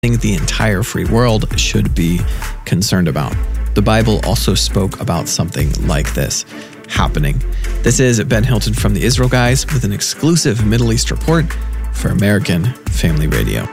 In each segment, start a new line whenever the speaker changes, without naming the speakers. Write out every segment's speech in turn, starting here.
the entire free world should be concerned about. The Bible also spoke about something like this happening. This is Ben Hilton from the Israel Guys with an exclusive Middle East report for American Family Radio.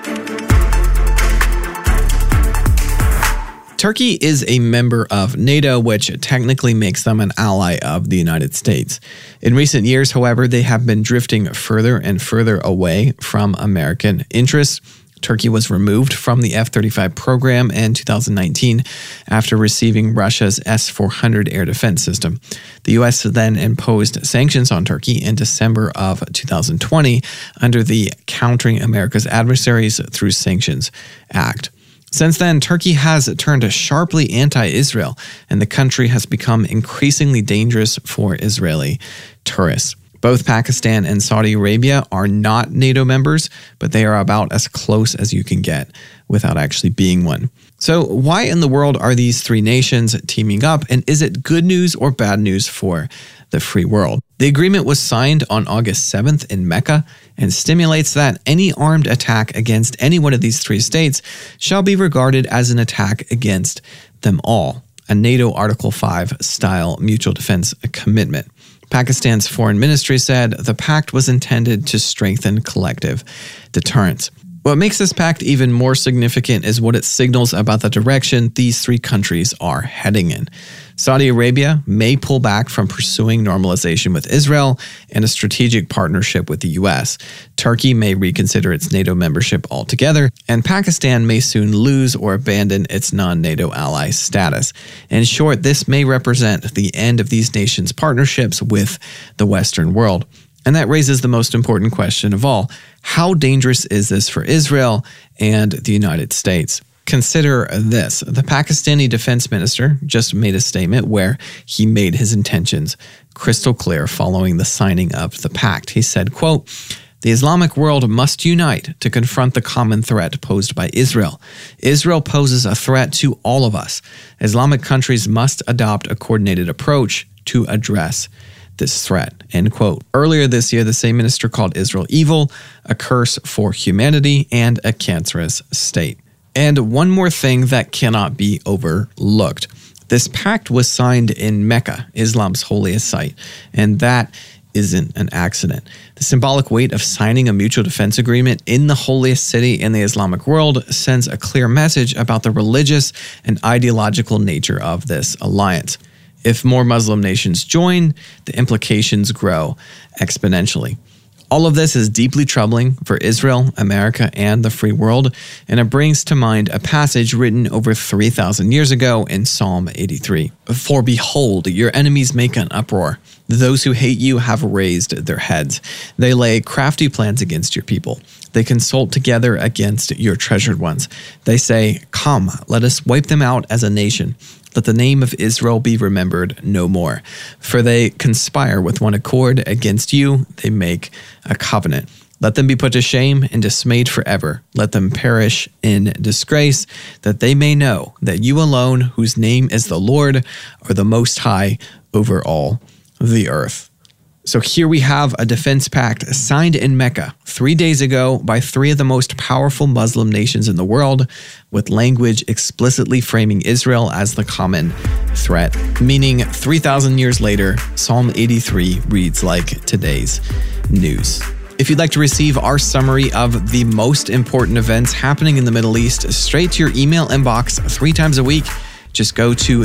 Turkey is a member of NATO, which technically makes them an ally of the United States. In recent years, however, they have been drifting further and further away from American interests. Turkey was removed from the F-35 program in 2019 after receiving Russia's S-400 air defense system. The U.S. then imposed sanctions on Turkey in December of 2020 under the Countering America's Adversaries Through Sanctions Act. Since then, Turkey has turned sharply anti-Israel, and the country has become increasingly dangerous for Israeli tourists. Both Pakistan and Saudi Arabia are not NATO members, but they are about as close as you can get without actually being one. So why in the world are these three nations teaming up, and is it good news or bad news for the free world? The agreement was signed on August 7th in Mecca and stipulates that any armed attack against any one of these three states shall be regarded as an attack against them all, a NATO Article 5 style mutual defense commitment. Pakistan's foreign ministry said the pact was intended to strengthen collective deterrence. What makes this pact even more significant is what it signals about the direction these three countries are heading in. Saudi Arabia may pull back from pursuing normalization with Israel and a strategic partnership with the U.S. Turkey may reconsider its NATO membership altogether, and Pakistan may soon lose or abandon its non-NATO ally status. In short, this may represent the end of these nations' partnerships with the Western world. And that raises the most important question of all. How dangerous is this for Israel and the United States? Consider this. The Pakistani defense minister just made a statement where he made his intentions crystal clear following the signing of the pact. He said, quote, "The Islamic world must unite to confront the common threat posed by Israel. Israel poses a threat to all of us. Islamic countries must adopt a coordinated approach to address this threat," end quote. Earlier this year, the same minister called Israel evil, a curse for humanity, and a cancerous state. And one more thing that cannot be overlooked. This pact was signed in Mecca, Islam's holiest site, and that isn't an accident. The symbolic weight of signing a mutual defense agreement in the holiest city in the Islamic world sends a clear message about the religious and ideological nature of this alliance. If more Muslim nations join, the implications grow exponentially. All of this is deeply troubling for Israel, America, and the free world, and it brings to mind a passage written over 3,000 years ago in Psalm 83. "For behold, your enemies make an uproar. Those who hate you have raised their heads. They lay crafty plans against your people. They consult together against your treasured ones. They say, 'Come, let us wipe them out as a nation. Let the name of Israel be remembered no more. For they conspire with one accord against you. They make a covenant. Let them be put to shame and dismayed forever. Let them perish in disgrace, that they may know that you alone, whose name is the Lord, are the Most High over all the earth." So here we have a defense pact signed in Mecca 3 days ago by three of the most powerful Muslim nations in the world, with language explicitly framing Israel as the common threat. Meaning 3,000 years later, Psalm 83 reads like today's news. If you'd like to receive our summary of the most important events happening in the Middle East straight to your email inbox 3 times a week, just go to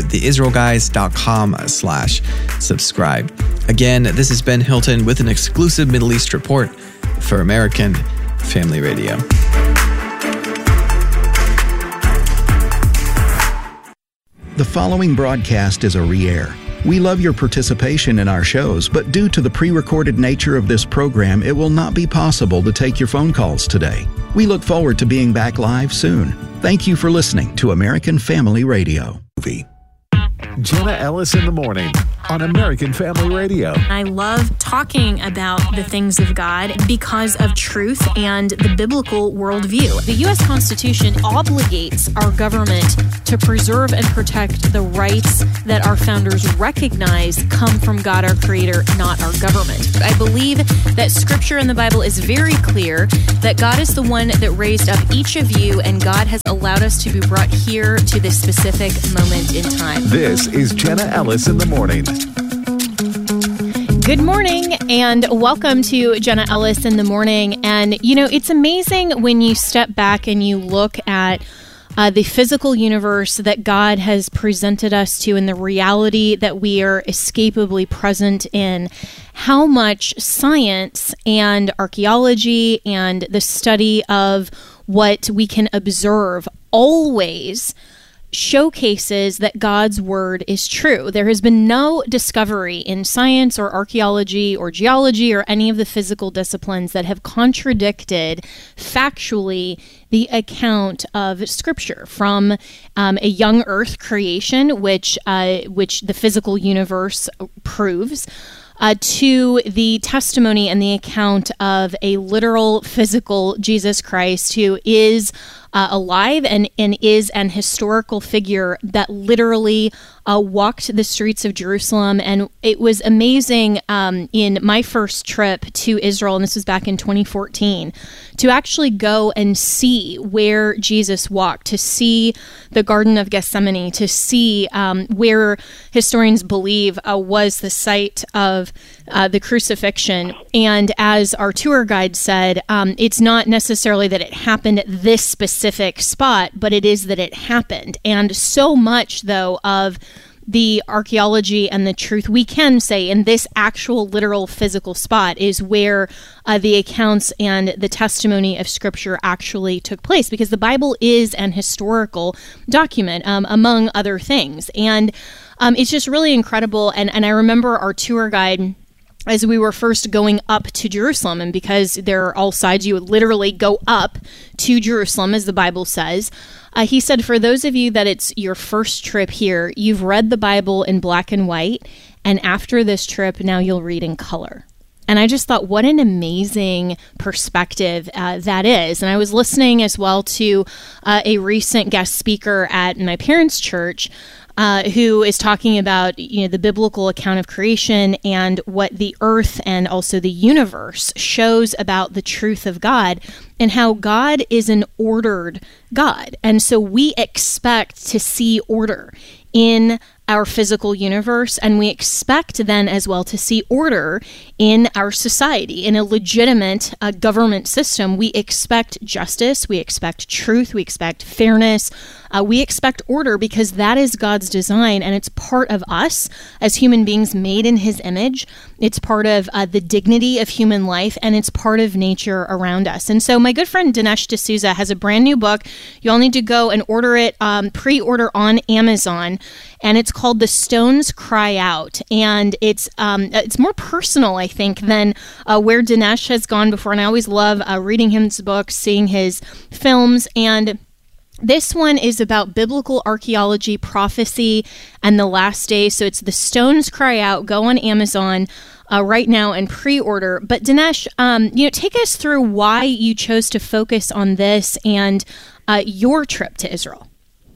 theisraelguys.com/subscribe. Again, this is Ben Hilton with an exclusive Middle East report for American Family Radio.
The following broadcast is a re-air. We love your participation in our shows, but due to the pre-recorded nature of this program, it will not be possible to take your phone calls today. We look forward to being back live soon. Thank you for listening to American Family Radio.
Jenna Ellis in the Morning on American Family Radio.
I love talking about the things of God because of truth and the biblical worldview. The U.S. Constitution obligates our government to preserve and protect the rights that our founders recognize come from God, our Creator, not our government. I believe that Scripture in the Bible is very clear that God is the one that raised up each of you, and God has allowed us to be brought here to this specific moment in time.
This is Jenna Ellis in the Morning.
Good morning and welcome to Jenna Ellis in the Morning. And, you know, it's amazing when you step back and you look at the physical universe that God has presented us to and the reality that we are escapably present in, how much science and archaeology and the study of what we can observe always showcases that God's word is true. There has been no discovery in science or archaeology or geology or any of the physical disciplines that have contradicted factually the account of Scripture, from a young earth creation, which the physical universe proves, to the testimony and the account of a literal physical Jesus Christ who is alive and is an historical figure that literally walked the streets of Jerusalem. And it was amazing in my first trip to Israel, and this was back in 2014, to actually go and see where Jesus walked, to see the Garden of Gethsemane, to see where historians believe was the site of the crucifixion. And as our tour guide said, it's not necessarily that it happened at this specific spot, but it is that it happened. And so much, though, of the archaeology and the truth we can say in this actual literal physical spot is where the accounts and the testimony of Scripture actually took place, because the Bible is an historical document, among other things. And it's just really incredible. And I remember our tour guide, as we were first going up to Jerusalem, and because there are all sides, you would literally go up to Jerusalem, as the Bible says. He said, for those of you that it's your first trip here, you've read the Bible in black and white, and after this trip, now you'll read in color. And I just thought, what an amazing perspective that is. And I was listening as well to a recent guest speaker at my parents' church, who is talking about, the biblical account of creation and what the earth and also the universe shows about the truth of God, and how God is an ordered God. And so we expect to see order in our physical universe, and we expect then as well to see order in our society. In a legitimate government system, we expect justice, we expect truth, we expect fairness, we expect order, because that is God's design, and it's part of us as human beings made in His image. It's part of the dignity of human life, and it's part of nature around us. And so my good friend Dinesh D'Souza has a brand new book. You all need to go and order it, pre-order on Amazon, and it's called The Stones Cry Out. And it's more personal, I think, than where Dinesh has gone before. And I always love reading his books, seeing his films, and this one is about biblical archaeology, prophecy, and the last days. So it's The Stones Cry Out. Go on Amazon right now and pre-order. But Dinesh, take us through why you chose to focus on this and your trip to Israel.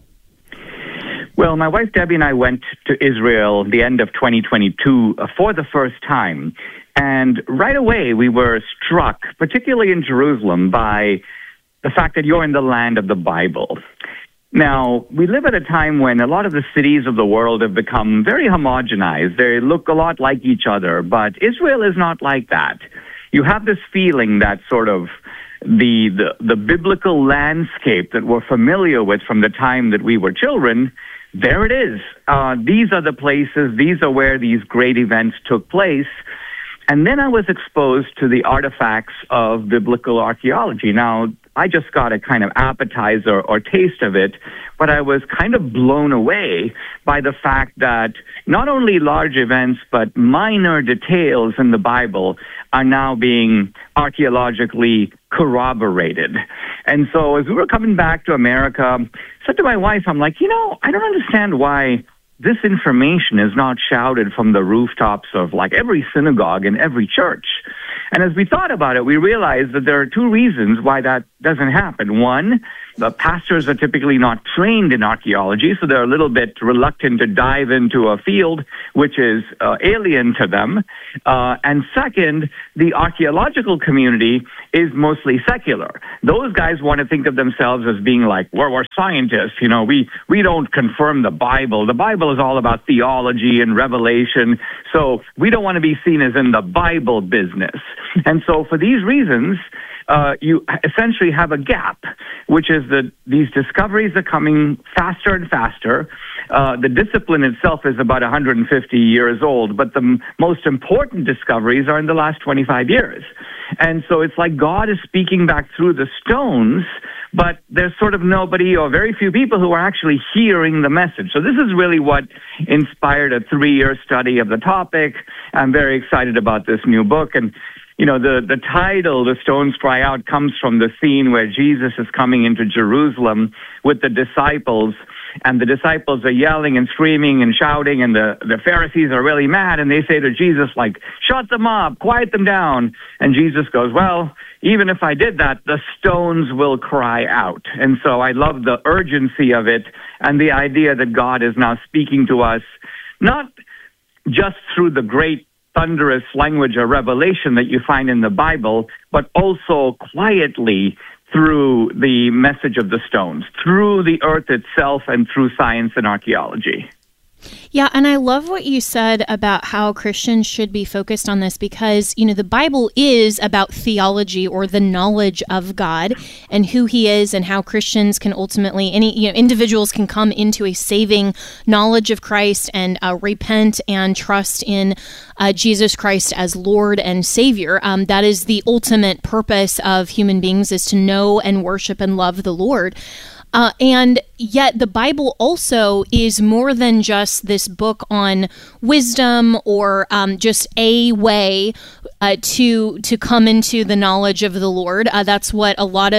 Well, my wife Debbie and I went to Israel the end of 2022 for the first time. And right away we were struck, particularly in Jerusalem, by the fact that you're in the land of the Bible. Now, we live at a time when a lot of the cities of the world have become very homogenized. They look a lot like each other, but Israel is not like that. You have this feeling that sort of the biblical landscape that we're familiar with from the time that we were children, there it is. These are the places, these are where these great events took place. And then I was exposed to the artifacts of biblical archaeology. Now, I just got a kind of appetizer or taste of it, but I was kind of blown away by the fact that not only large events, but minor details in the Bible are now being archaeologically corroborated. And so as we were coming back to America, I said to my wife, I'm like, I don't understand why this information is not shouted from the rooftops of like every synagogue and every church. And as we thought about it, we realized that there are two reasons why that doesn't happen. One, the pastors are typically not trained in archaeology, so they're a little bit reluctant to dive into a field which is alien to them. And second, the archaeological community is mostly secular. Those guys want to think of themselves as being like, we're scientists. You know, we don't confirm the Bible. The Bible is all about theology and revelation, so we don't want to be seen as in the Bible business. And so for these reasons, you essentially have a gap, which is that these discoveries are coming faster and faster. The discipline itself is about 150 years old, but the most important discoveries are in the last 25 years. And so it's like God is speaking back through the stones, but there's sort of nobody or very few people who are actually hearing the message. So this is really what inspired a 3-year study of the topic. I'm very excited about this new book. And you know, the title, The Stones Cry Out, comes from the scene where Jesus is coming into Jerusalem with the disciples, and the disciples are yelling and screaming and shouting, and the Pharisees are really mad, and they say to Jesus, like, shut them up, quiet them down. And Jesus goes, well, even if I did that, the stones will cry out. And so I love the urgency of it and the idea that God is now speaking to us, not just through the great thunderous language or revelation that you find in the Bible, but also quietly through the message of the stones, through the earth itself, and through science and archaeology.
Yeah, and I love what you said about how Christians should be focused on this because, you know, the Bible is about theology or the knowledge of God and who he is and how Christians can ultimately, individuals can come into a saving knowledge of Christ and repent and trust in Jesus Christ as Lord and Savior. That is the ultimate purpose of human beings, is to know and worship and love the Lord. And yet the Bible also is more than just this book on wisdom or just a way to come into the knowledge of the Lord. That's what a lot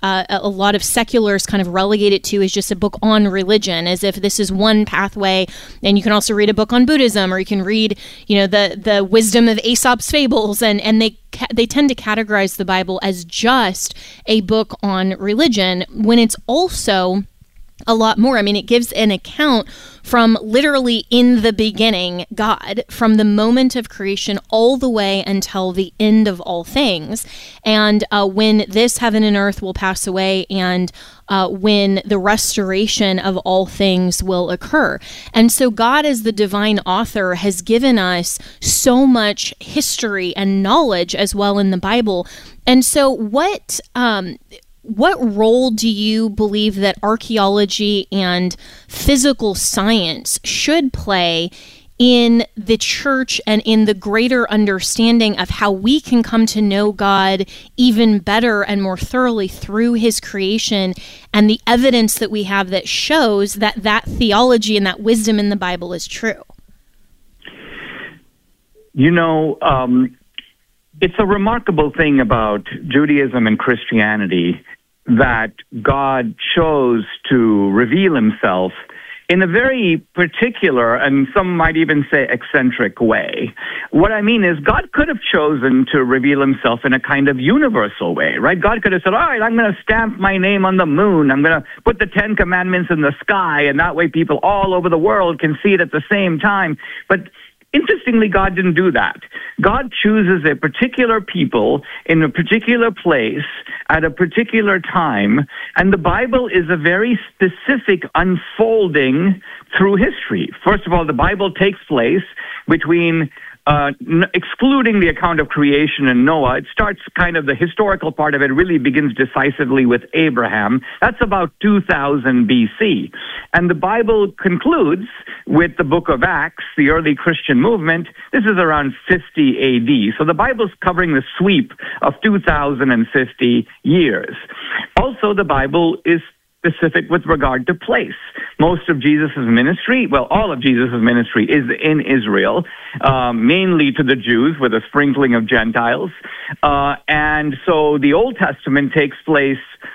of seculars kind of relegate it to, is just a book on religion, as if this is one pathway. And you can also read a book on Buddhism, or you can read, the wisdom of Aesop's fables, and they tend to categorize the Bible as just a book on religion, when it's also a lot more. I mean, it gives an account from literally in the beginning, God, from the moment of creation all the way until the end of all things. And when this heaven and earth will pass away, and when the restoration of all things will occur. And so God, as the divine author, has given us so much history and knowledge as well in the Bible. And so what role do you believe that archaeology and physical science should play in the church and in the greater understanding of how we can come to know God even better and more thoroughly through his creation, and the evidence that we have that shows that theology and that wisdom in the Bible is true?
It's a remarkable thing about Judaism and Christianity that God chose to reveal himself in a very particular, and some might even say eccentric way. What I mean is, God could have chosen to reveal himself in a kind of universal way, right? God could have said, all right, I'm going to stamp my name on the moon. I'm going to put the 10 Commandments in the sky, and that way people all over the world can see it at the same time. But interestingly, God didn't do that. God chooses a particular people in a particular place at a particular time, and the Bible is a very specific unfolding through history. First of all, the Bible takes place between excluding the account of creation and Noah. It starts kind of, the historical part of it really begins decisively with Abraham. That's about 2000 BC. And the Bible concludes with the book of Acts, the early Christian movement. This is around 50 AD. So the Bible's covering the sweep of 2050 years. Also, the Bible is specific with regard to place. Most of Jesus' ministry, well, all of Jesus' ministry is in Israel, mainly to the Jews with a sprinkling of Gentiles. And so the Old Testament takes place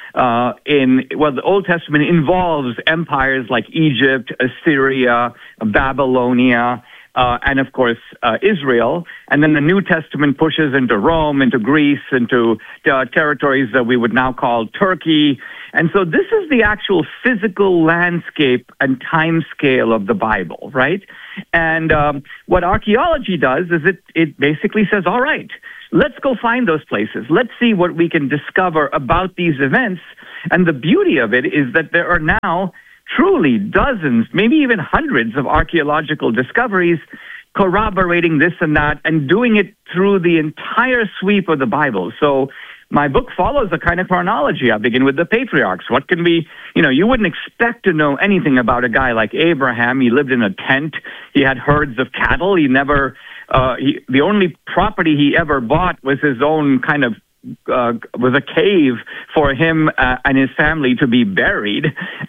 the Old Testament involves empires like Egypt, Assyria, Babylonia, and of course, Israel. And then the New Testament pushes into Rome, into Greece, into territories that we would now call Turkey. And so this is the actual physical landscape and time scale of the Bible, right? And what archaeology does is it basically says, all right, let's go find those places. Let's see what we can discover about these events. And the beauty of it is that there are now truly dozens, maybe even hundreds of archaeological discoveries corroborating this and that and doing it through the entire sweep of the Bible. So my book follows a kind of chronology. I begin with the patriarchs. What can we, you wouldn't expect to know anything about a guy like Abraham. He lived in a tent. He had herds of cattle. He never, the only property he ever bought was his own kind of was a cave for him and his family to be buried.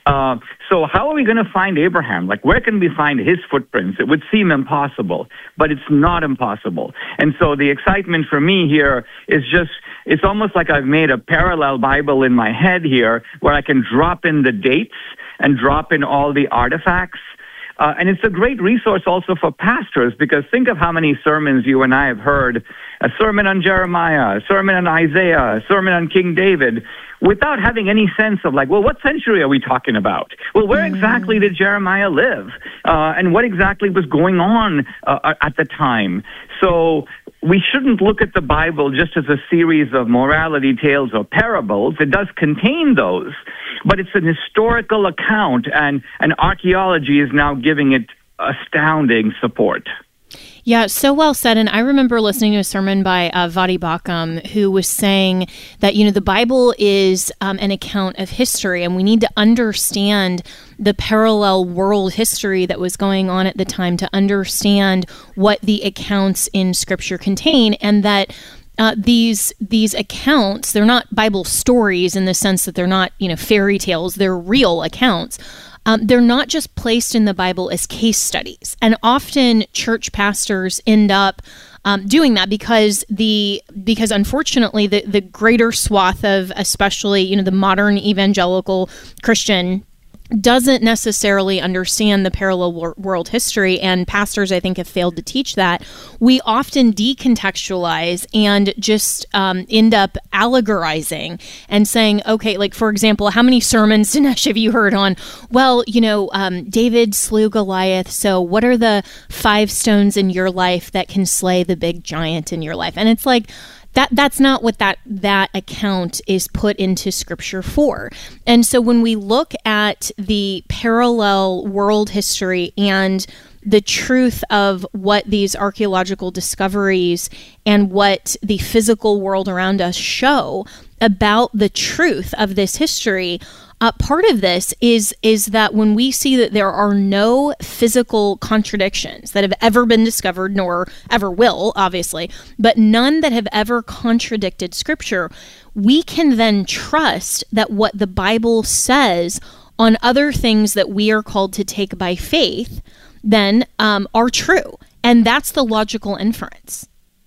So how are we going to find Abraham? Like, where can we find his footprints? It would seem impossible, but it's not impossible. And so the excitement for me here is just, it's almost like I've made a parallel Bible in my head here where I can drop in the dates and drop in all the artifacts. And it's a great resource also for pastors, because think of how many sermons you and I have heard, a sermon on Jeremiah, a sermon on Isaiah, a sermon on King David, without having any sense of like, well, what century are we talking about? Well, where exactly did Jeremiah live? And what exactly was going on at the time? So we shouldn't look at the Bible just as a series of morality tales or parables. It does contain those, but it's an historical account, and archaeology is now giving it astounding support.
Yeah, so well said. And I remember listening to a sermon by Vadi Bakum, who was saying that, the Bible is an account of history, and we need to understand the parallel world history that was going on at the time to understand what the accounts in Scripture contain, and that these accounts, they're not Bible stories in the sense that they're not, fairy tales, they're real accounts. They're not just placed in the Bible as case studies. And often church pastors end up doing that because unfortunately the greater swath of, especially, the modern evangelical Christian doesn't necessarily understand the parallel world history, and pastors, I think, have failed to teach that. We often decontextualize and just end up allegorizing and saying, okay, like, for example, how many sermons, Dinesh, have you heard on, well, David slew Goliath, so what are the 5 stones in your life that can slay the big giant in your life? And it's like, that's not what that account is put into Scripture for. And so when we look at the parallel world history and the truth of what these archaeological discoveries and what the physical world around us show about the truth of this history, part of this is that when we see that there are no physical contradictions that have ever been discovered, nor ever will, obviously, but none that have ever contradicted Scripture, we can then trust that what the Bible says on other things that we are called to take by faith then are true. And that's the logical inference.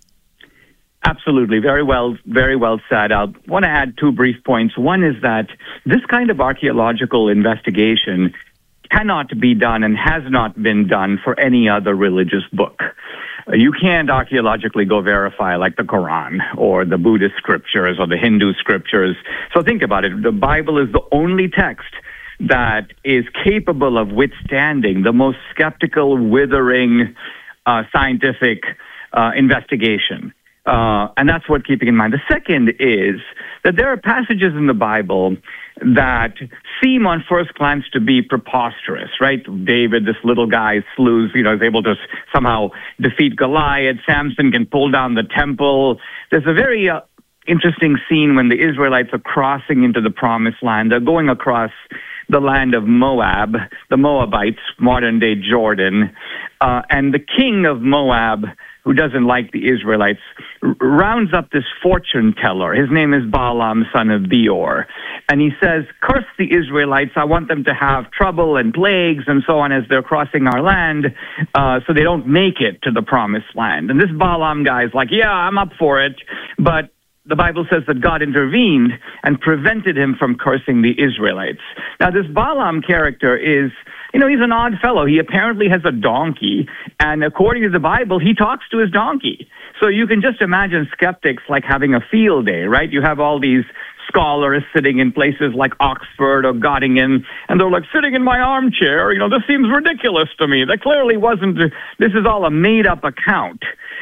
Absolutely. Very well said. I want to add 2 brief points. One is that this kind of archaeological investigation cannot be done and has not been done for any other religious book. You can't archaeologically go verify like the Quran or the Buddhist scriptures or the Hindu scriptures. So think about it. The Bible is the only text that is capable of withstanding the most skeptical, withering scientific investigation. And that's what keeping in mind. The second is that there are passages in the Bible that seem on first glance to be preposterous, right? David, this little guy, is able to somehow defeat Goliath. Samson can pull down the temple. There's a very interesting scene when the Israelites are crossing into the promised land. They're going across the land of Moab, the Moabites, modern-day Jordan. And the king of Moab, who doesn't like the Israelites, rounds up this fortune teller. His name is Balaam, son of Beor. And he says, curse the Israelites. I want them to have trouble and plagues and so on as they're crossing our land, so they don't make it to the promised land. And this Balaam guy is like, yeah, I'm up for it, but the Bible says that God intervened and prevented him from cursing the Israelites. Now, this Balaam character is, he's an odd fellow. He apparently has a donkey, and according to the Bible, he talks to his donkey. So you can just imagine skeptics like having a field day, right? You have all these scholars sitting in places like Oxford or Göttingen, and they're like, sitting in my armchair, this seems ridiculous to me. That clearly wasn't, this is all a made-up account.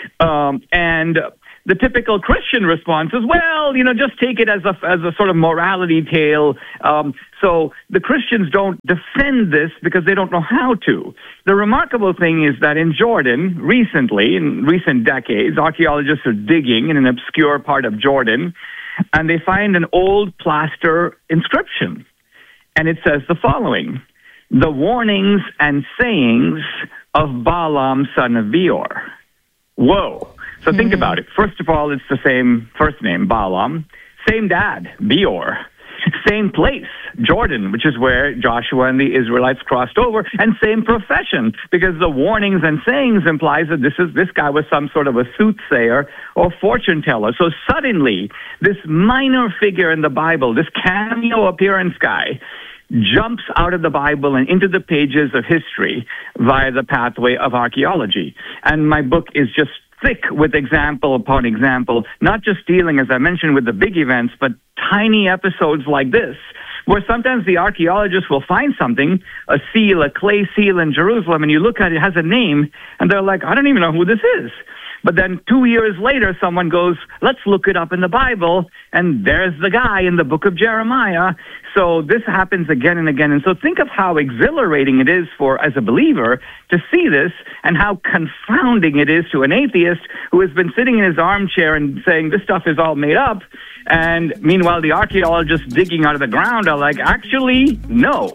And the typical Christian response is, well, just take it as a sort of morality tale. So the Christians don't defend this because they don't know how to. The remarkable thing is that in Jordan, recently, in recent decades, archaeologists are digging in an obscure part of Jordan, and they find an old plaster inscription. And it says the following: the warnings and sayings of Balaam, son of Beor. Whoa. So think about it. First of all, it's the same first name, Balaam. Same dad, Beor. Same place, Jordan, which is where Joshua and the Israelites crossed over, and same profession, because the warnings and sayings implies that this guy was some sort of a soothsayer or fortune teller. So suddenly, this minor figure in the Bible, this cameo appearance guy, jumps out of the Bible and into the pages of history via the pathway of archaeology. And my book is just thick with example upon example, not just dealing, as I mentioned, with the big events, but tiny episodes like this, where sometimes the archaeologists will find something, a seal, a clay seal in Jerusalem, and you look at it, it has a name, and they're like, I don't even know who this is. But then 2 years later, someone goes, let's look it up in the Bible, and there's the guy in the book of Jeremiah. So this happens again and again. And so think of how exhilarating it is as a believer to see this, and how confounding it is to an atheist who has been sitting in his armchair and saying this stuff is all made up. And meanwhile, the archaeologists digging out of the ground are like, actually, no.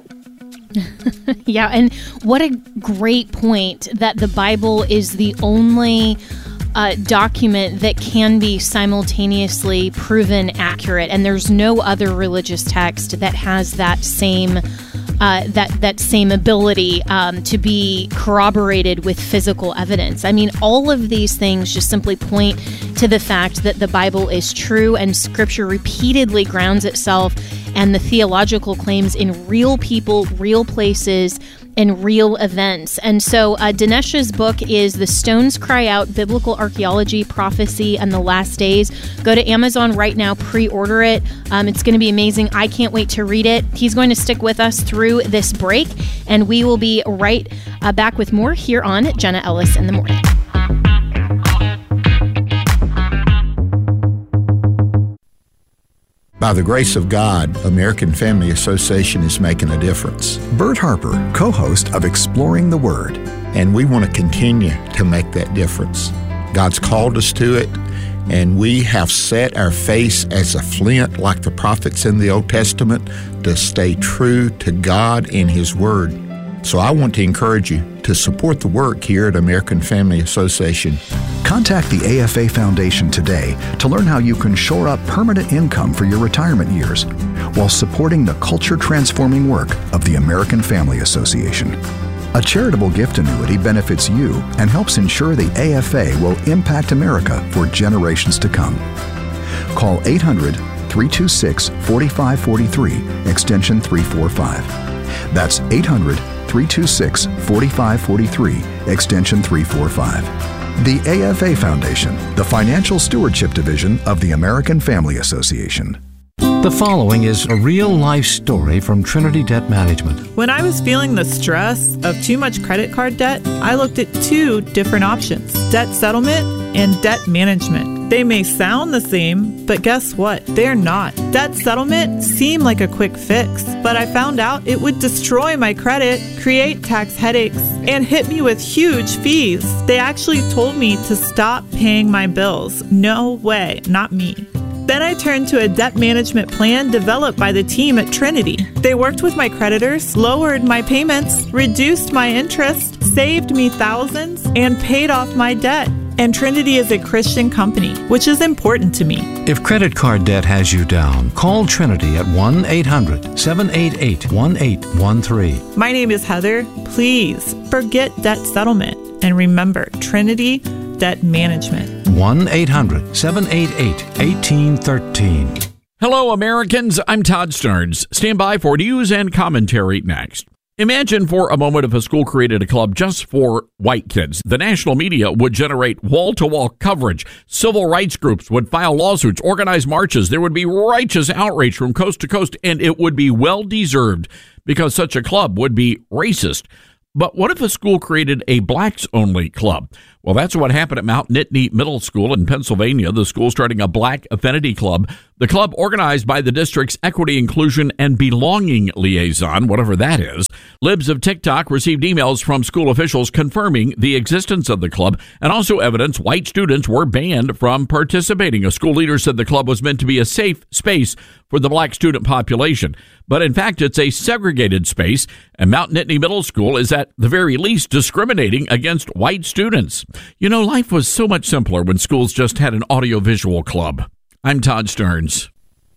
Yeah, and what a great point that the Bible is the only document that can be simultaneously proven accurate, and there's no other religious text that has that same that same ability to be corroborated with physical evidence. I mean, all of these things just simply point to the fact that the Bible is true, and Scripture repeatedly grounds itself and the theological claims in real people, real places, and real events. And so Dinesh's book is The Stones Cry Out, Biblical Archaeology, Prophecy, and the Last Days. Go to Amazon right now, pre-order it. It's going to be amazing. I can't wait to read it. He's going to stick with us through this break, and we will be right back with more here on Jenna Ellis in the Morning.
By the grace of God, American Family Association is making a difference.
Bert Harper, co-host of Exploring the Word.
And we want to continue to make that difference. God's called us to it, and we have set our face as a flint like the prophets in the Old Testament to stay true to God and His Word. So I want to encourage you to support the work here at American Family Association.
Contact the AFA Foundation today to learn how you can shore up permanent income for your retirement years while supporting the culture-transforming work of the American Family Association. A charitable gift annuity benefits you and helps ensure the AFA will impact America for generations to come. Call 800-326-4543, extension 345. That's 800-326-4543, extension 345. The AFA Foundation, the Financial Stewardship Division of the American Family Association.
The following is a real-life story from Trinity Debt Management.
When I was feeling the stress of too much credit card debt, I looked at two different options: debt settlement and debt management. They may sound the same, but guess what? They're not. Debt settlement seemed like a quick fix, but I found out it would destroy my credit, create tax headaches, and hit me with huge fees. They actually told me to stop paying my bills. No way, not me. Then I turned to a debt management plan developed by the team at Trinity. They worked with my creditors, lowered my payments, reduced my interest, saved me thousands, and paid off my debt. And Trinity is a Christian company, which is important to me.
If credit card debt has you down, call Trinity at 1-800-788-1813.
My name is Heather. Please forget debt settlement and remember Trinity Debt Management.
1-800-788-1813.
Hello, Americans. I'm Todd Stearns. Stand by for news and commentary next. Imagine for a moment if a school created a club just for white kids. The national media would generate wall-to-wall coverage. Civil rights groups would file lawsuits, organize marches. There would be righteous outrage from coast to coast, and it would be well-deserved because such a club would be racist. But what if a school created a blacks-only club? Well, that's what happened at Mount Nittany Middle School in Pennsylvania. The school starting a Black Affinity Club. The club organized by the district's Equity, Inclusion, and Belonging Liaison, whatever that is. Libs of TikTok received emails from school officials confirming the existence of the club and also evidence white students were banned from participating. A school leader said the club was meant to be a safe space for the black student population. But in fact, it's a segregated space, and Mount Nittany Middle School is at the very least discriminating against white students. You know, life was so much simpler when schools just had an audiovisual club. I'm Todd Stearns.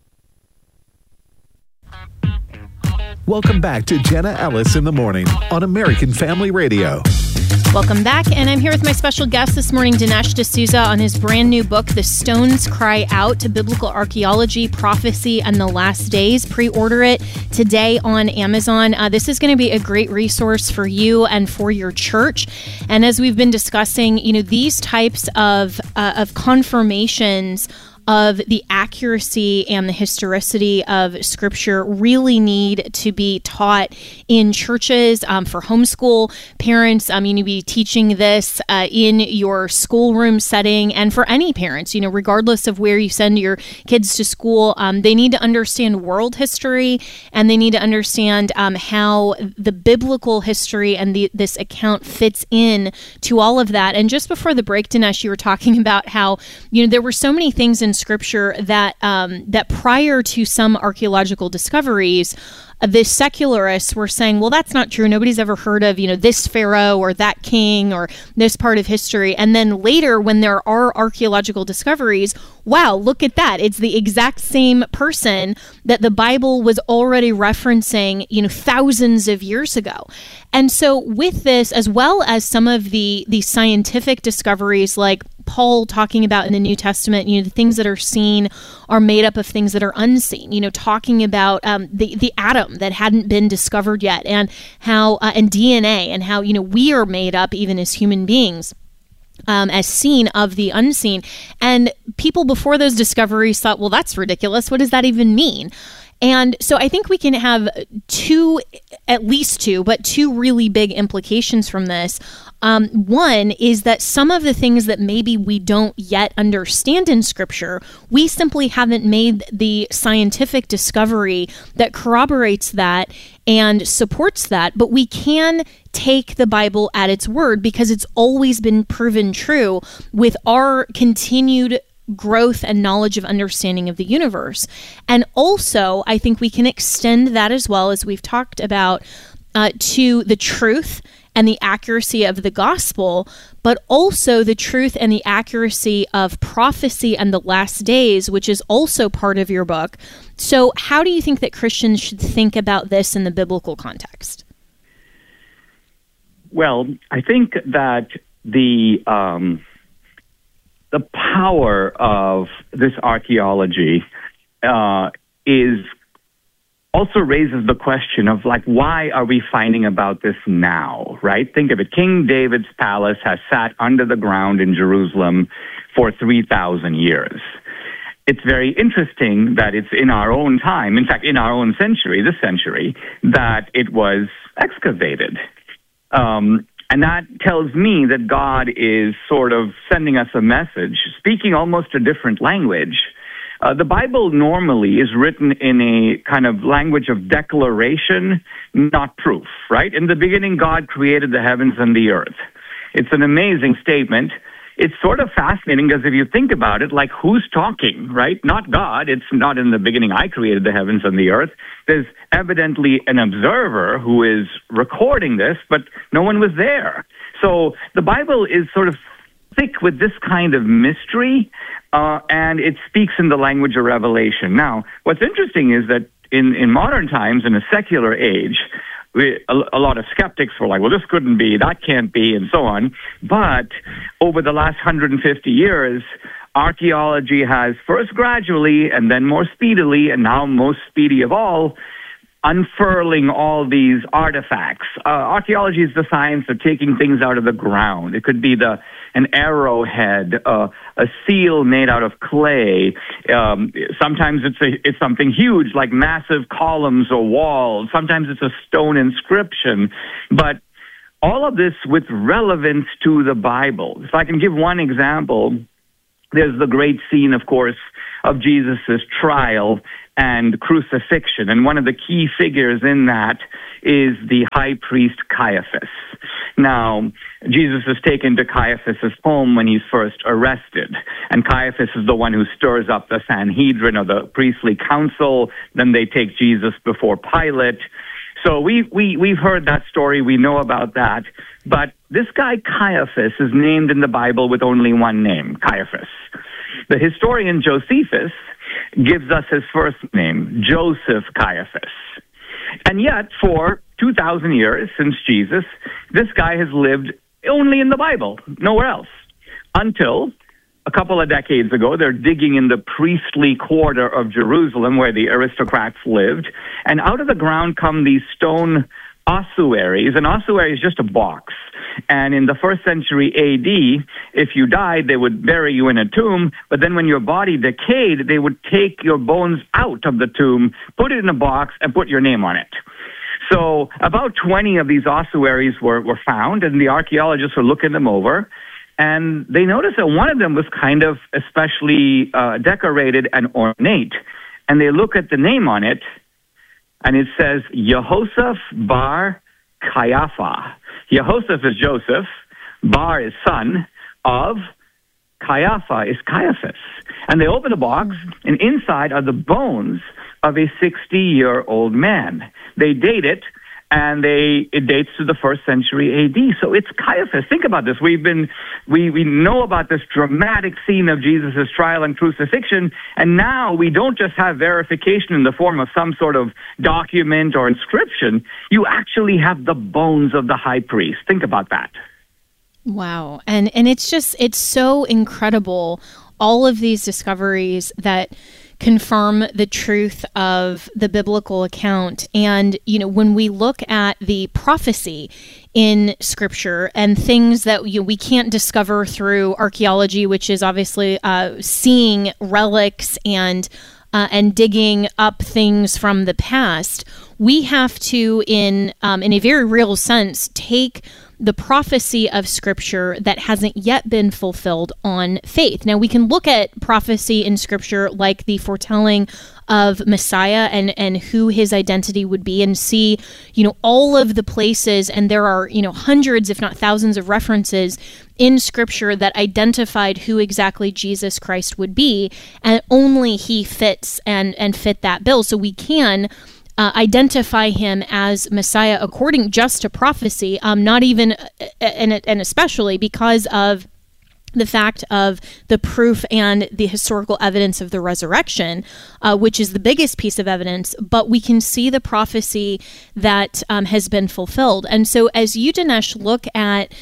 Welcome back to Jenna Ellis in the Morning on American Family Radio.
Welcome back, and I'm here with my special guest this morning, Dinesh D'Souza, on his brand new book, The Stones Cry Out, to Biblical Archaeology, Prophecy, and the Last Days. Pre-order it today on Amazon. This is going to be a great resource for you and for your church. And as we've been discussing, you know, these types of confirmations of the accuracy and the historicity of Scripture really need to be taught in churches. For homeschool parents, you need to be teaching this in your schoolroom setting, and for any parents, you know, regardless of where you send your kids to school, they need to understand world history, and they need to understand how the biblical history and this account fits in to all of that. And just before the break, Dinesh, you were talking about how, you know, there were so many things in Scripture that that prior to some archaeological discoveries, the secularists were saying, well, that's not true. Nobody's ever heard of, you know, this pharaoh or that king or this part of history. And then later, when there are archaeological discoveries, wow, look at that. It's the exact same person that the Bible was already referencing, you know, thousands of years ago. And so with this, as well as some of the scientific discoveries, like Paul talking about in the New Testament, you know, the things that are seen are made up of things that are unseen, you know, talking about the atom that hadn't been discovered yet, and how, and DNA, and how, you know, we are made up even as human beings, as seen of the unseen. And people before those discoveries thought, well, that's ridiculous. What does that even mean? And so I think we can have at least two really big implications from this. One is that some of the things that maybe we don't yet understand in Scripture, we simply haven't made the scientific discovery that corroborates that and supports that, but we can take the Bible at its word because it's always been proven true with our continued growth and knowledge of understanding of the universe. And also, I think we can extend that as well, as we've talked about, to the truth and the accuracy of the gospel, but also the truth and the accuracy of prophecy and the last days, which is also part of your book. So how do you think that Christians should think about this in the biblical context?
Well, I think that the power of this archaeology is also raises the question of, like, why are we finding about this now, right? Think of it. King David's palace has sat under the ground in Jerusalem for 3,000 years. It's very interesting that it's in our own time, in fact, in our own century, this century, that it was excavated. And that tells me that God is sort of sending us a message, speaking almost a different language. The Bible normally is written in a kind of language of declaration, not proof, right? In the beginning, God created the heavens and the earth. It's an amazing statement. It's sort of fascinating because if you think about it, like, who's talking, right? Not God. It's not in the beginning I created the heavens and the earth. There's evidently an observer who is recording this, but no one was there. So the Bible is sort of thick with this kind of mystery, and it speaks in the language of revelation. Now, what's interesting is that in modern times, in a secular age, a lot of skeptics were like, well, this couldn't be, that can't be, and so on. But over the last 150 years, archaeology has first gradually and then more speedily, and now most speedy of all, unfurling all these artifacts. Archaeology is the science of taking things out of the ground. It could be an arrowhead, a seal made out of clay. Sometimes it's something huge like massive columns or walls. Sometimes it's a stone inscription. But all of this with relevance to the Bible. If I can give one example, there's the great scene, of course, of Jesus' trial and crucifixion. And one of the key figures in that is the high priest Caiaphas. Now, Jesus is taken to Caiaphas' home when he's first arrested. And Caiaphas is the one who stirs up the Sanhedrin or the priestly council. Then they take Jesus before Pilate. So we've heard that story. We know about that. But this guy Caiaphas is named in the Bible with only one name, Caiaphas. The historian Josephus gives us his first name, Joseph Caiaphas. And yet, for 2,000 years since Jesus, this guy has lived only in the Bible, nowhere else. Until a couple of decades ago, they're digging in the priestly quarter of Jerusalem where the aristocrats lived, and out of the ground come these stone ossuaries. An ossuary is just a box. And in the 1st century AD, if you died, they would bury you in a tomb, but then when your body decayed, they would take your bones out of the tomb, put it in a box, and put your name on it. So about 20 of these ossuaries were found, and the archaeologists were looking them over, and they noticed that one of them was kind of especially decorated and ornate. And they look at the name on it, and it says Yehoseph bar Caiaphas. Yehoseph is Joseph, Bar is son of, Caiaphas is Caiaphas. And they open the box, and inside are the bones of a 60-year-old man. They date it, and it dates to the 1st century AD. So it's Caiaphas. Think about this. We know about this dramatic scene of Jesus' trial and crucifixion, and now we don't just have verification in the form of some sort of document or inscription. You actually have the bones of the high priest. Think about that.
Wow. And it's so incredible, all of these discoveries that confirm the truth of the biblical account. And, when we look at the prophecy in Scripture and things that we can't discover through archaeology, which is obviously seeing relics and digging up things from the past, we have to, in a very real sense, take the prophecy of Scripture that hasn't yet been fulfilled on faith. Now, we can look at prophecy in Scripture like the foretelling of Messiah and who his identity would be, and see, all of the places, and there are, hundreds, if not thousands of references in Scripture that identified who exactly Jesus Christ would be, and only he fits and fit that bill. So we can identify him as Messiah according just to prophecy, not even, and especially because of the fact of the proof and the historical evidence of the resurrection, which is the biggest piece of evidence, but we can see the prophecy that has been fulfilled. And so as you, Dinesh, look at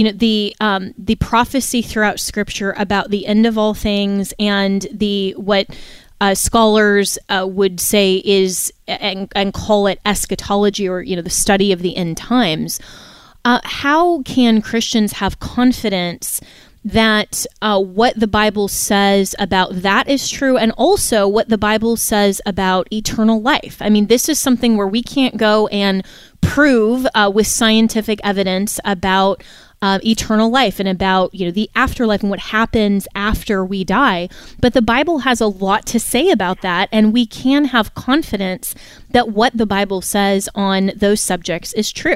the prophecy throughout Scripture about the end of all things and what scholars would say is, and call it eschatology, or the study of the end times, how can Christians have confidence that what the Bible says about that is true, and also what the Bible says about eternal life? I mean, this is something where we can't go and prove with scientific evidence about eternal life and about the afterlife and what happens after we die. But the Bible has a lot to say about that, and we can have confidence that what the Bible says on those subjects is true.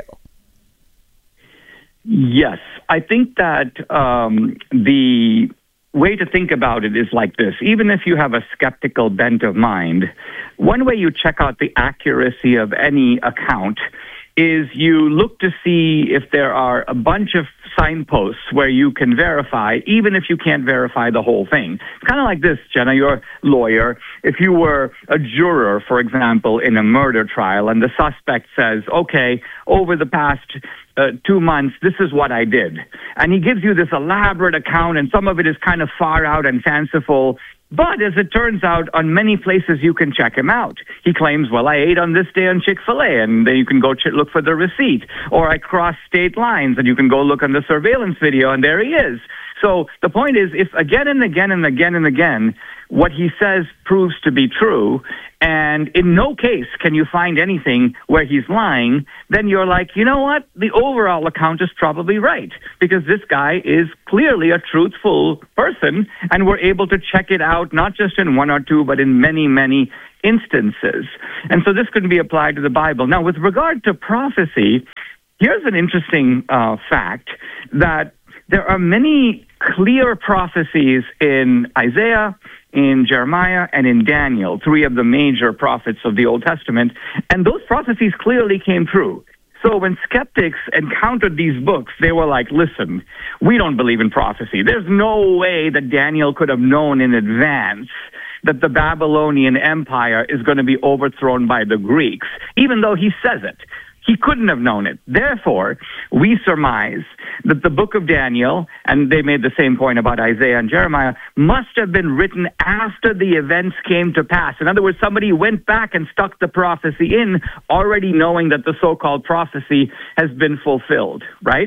Yes, I think that the way to think about it is like this. Even if you have a skeptical bent of mind, one way you check out the accuracy of any account is you look to see if there are a bunch of signposts where you can verify, even if you can't verify the whole thing. It's kind of like this, Jenna, you're a lawyer. If you were a juror, for example, in a murder trial, and the suspect says, okay, over the past 2 months, this is what I did. And he gives you this elaborate account, and some of it is kind of far out and fanciful. But as it turns out, on many places you can check him out. He claims, well, I ate on this day on Chick-fil-A, and then you can go look for the receipt. Or I crossed state lines, and you can go look on the surveillance video, and there he is. So the point is, if again and again and again and again, what he says proves to be true, and in no case can you find anything where he's lying, then you're like, you know what? The overall account is probably right, because this guy is clearly a truthful person, and we're able to check it out, not just in one or two, but in many, many instances. And so this could be applied to the Bible. Now, with regard to prophecy, here's an interesting fact, that there are many clear prophecies in Isaiah, in Jeremiah, and in Daniel, 3 of the major prophets of the Old Testament, and those prophecies clearly came true. So when skeptics encountered these books, they were like, listen, we don't believe in prophecy. There's no way that Daniel could have known in advance that the Babylonian Empire is going to be overthrown by the Greeks, even though he says it. He couldn't have known it. Therefore, we surmise that the book of Daniel, and they made the same point about Isaiah and Jeremiah, must have been written after the events came to pass. In other words, somebody went back and stuck the prophecy in, already knowing that the so-called prophecy has been fulfilled, right?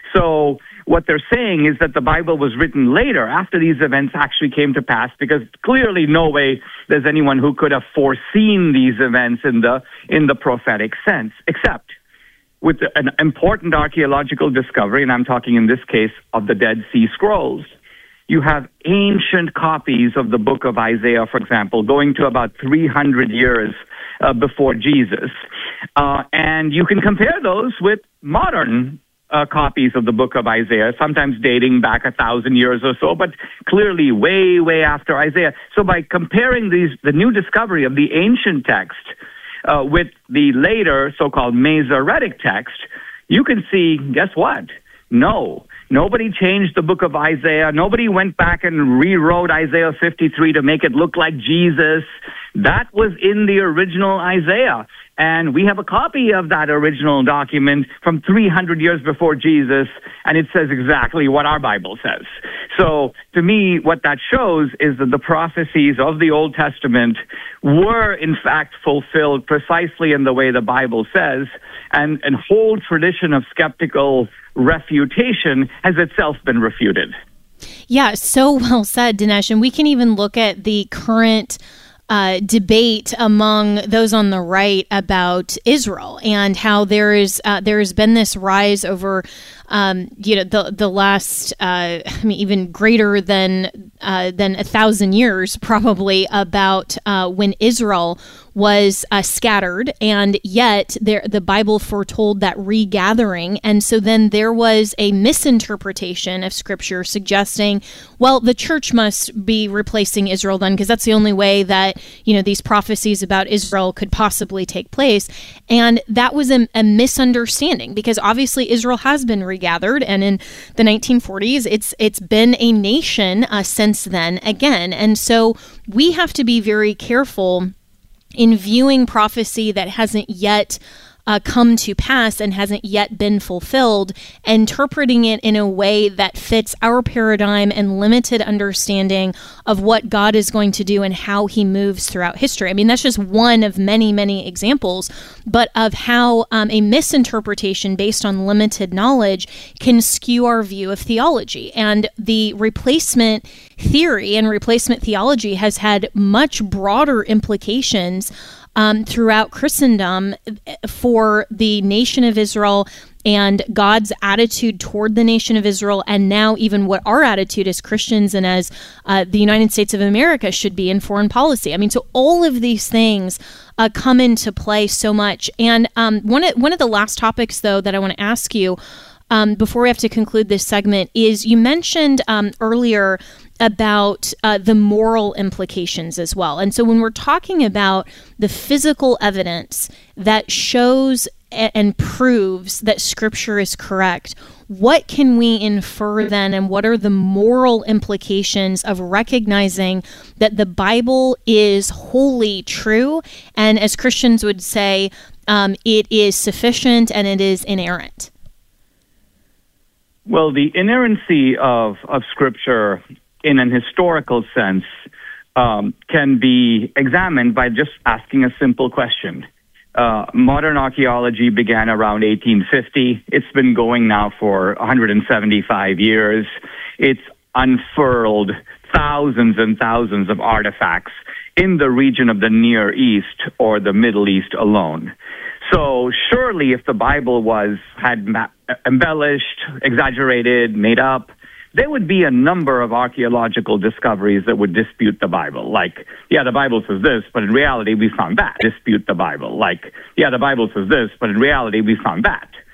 So what they're saying is that the Bible was written later, after these events actually came to pass, because clearly no way there's anyone who could have foreseen these events in the prophetic sense, except with an important archaeological discovery, and I'm talking in this case of the Dead Sea Scrolls. You have ancient copies of the book of Isaiah, for example, going to about 300 years before Jesus. And you can compare those with modern copies of the book of Isaiah, sometimes dating back 1,000 years or so, but clearly way, way after Isaiah. So by comparing the new discovery of the ancient text with the later so-called Masoretic text, you can see, guess what? No. Nobody changed the book of Isaiah. Nobody went back and rewrote Isaiah 53 to make it look like Jesus. That was in the original Isaiah. And we have a copy of that original document from 300 years before Jesus, and it says exactly what our Bible says. So to me, what that shows is that the prophecies of the Old Testament were in fact fulfilled precisely in the way the Bible says, and a whole tradition of skeptical refutation has itself been refuted.
Yeah, so well said, Dinesh. And we can even look at the current debate among those on the right about Israel and how there has been this rise over the last even greater than 1,000 years probably about when Israel was scattered, and yet the Bible foretold that regathering, and so then there was a misinterpretation of Scripture suggesting, well, the church must be replacing Israel then, because that's the only way that these prophecies about Israel could possibly take place, and that was a misunderstanding, because obviously Israel has been regathered, and in the 1940s it's been a nation since then again, and so we have to be very careful in viewing prophecy that hasn't yet come to pass and hasn't yet been fulfilled, interpreting it in a way that fits our paradigm and limited understanding of what God is going to do and how he moves throughout history. I mean, that's just one of many, many examples, but of how a misinterpretation based on limited knowledge can skew our view of theology. And the replacement theory and replacement theology has had much broader implications throughout Christendom for the nation of Israel and God's attitude toward the nation of Israel, and now even what our attitude as Christians and as the United States of America should be in foreign policy. I mean, so all of these things come into play so much. And one of the last topics, though, that I want to ask you before we have to conclude this segment is you mentioned earlier about the moral implications as well. And so when we're talking about the physical evidence that shows and proves that Scripture is correct, what can we infer then, and what are the moral implications of recognizing that the Bible is wholly true, and as Christians would say, it is sufficient and it is inerrant?
Well, the inerrancy of Scripture in an historical sense can be examined by just asking a simple question. Modern archaeology began around 1850. It's been going now for 175 years. It's unfurled thousands and thousands of artifacts in the region of the Near East or the Middle East alone. So surely if the Bible had embellished, exaggerated, made up, there would be a number of archaeological discoveries that would dispute the Bible. Like, yeah, the Bible says this, but in reality we found that. Dispute the Bible. Like, yeah, the Bible says this, but in reality we found that.